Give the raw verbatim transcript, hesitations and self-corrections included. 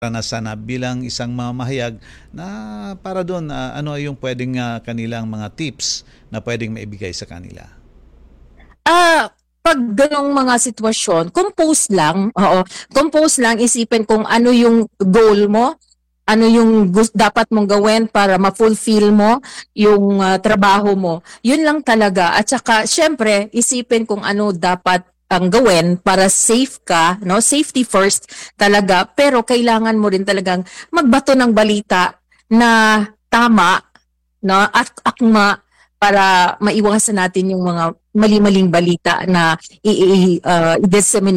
karanasan na bilang isang mamahayag na para doon uh, ano yung pwedeng uh, kanilang mga tips na pwedeng maibigay sa kanila? Ah, pag ganong mga sitwasyon, compose lang. Oo, compose lang, isipin kung ano yung goal mo, ano yung gus- dapat mong gawin para ma-fulfill mo yung ah, trabaho mo. Yun lang talaga. At saka, syempre, isipin kung ano dapat ang gawin para safe ka, no? Safety first talaga. Pero kailangan mo rin talagang magbato ng balita na tama, no? At akma para maiwasan natin yung mga mali-maling balita na i- i- uh, i-disseminate